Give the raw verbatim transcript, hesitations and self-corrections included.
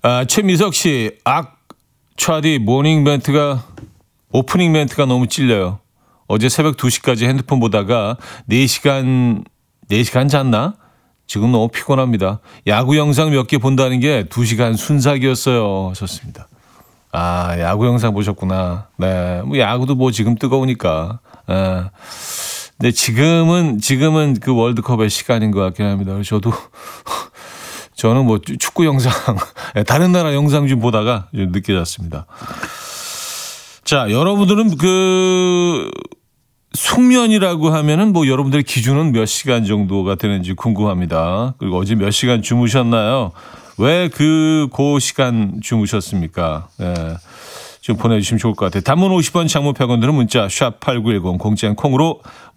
아, 최미석 씨, 악, 차디 모닝 멘트가, 오프닝 멘트가 너무 찔려요. 어제 새벽 두 시까지 핸드폰 보다가 네 시간, 네 시간 잤나? 지금 너무 피곤합니다. 야구 영상 몇 개 본다는 게 두 시간 순삭이었어요. 하셨습니다. 아, 야구 영상 보셨구나. 네. 뭐, 야구도 뭐 지금 뜨거우니까. 예. 근데 지금은, 지금은 그 월드컵의 시간인 것 같긴 합니다. 저도, 저는 뭐 축구 영상, 다른 나라 영상 좀 보다가 좀 늦게 잤습니다. 자, 여러분들은 그, 숙면이라고 하면은 뭐 여러분들의 기준은 몇 시간 정도가 되는지 궁금합니다. 그리고 어제 몇 시간 주무셨나요? 왜 그 고 시간 주무셨습니까? 예. 좀 보내주시면 좋을 것 같아요. 단문 오십 원, 장문 백 원 드는 문자 샵 팔구일공 공지한 콩으로